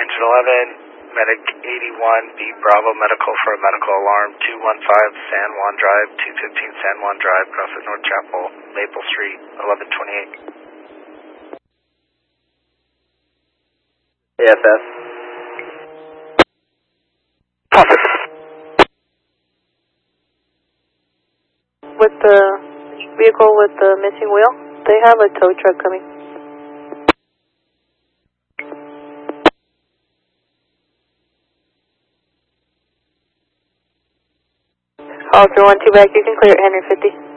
Engine 11, Medic 81, B Bravo Medical for a medical alarm, 215 San Juan Drive, 215 San Juan Drive, Crawford North Chapel, Maple Street, 1128. AFS. Perfect. With the vehicle with the missing wheel, they have a tow truck coming. All 312 back, you can clear at Henry 50.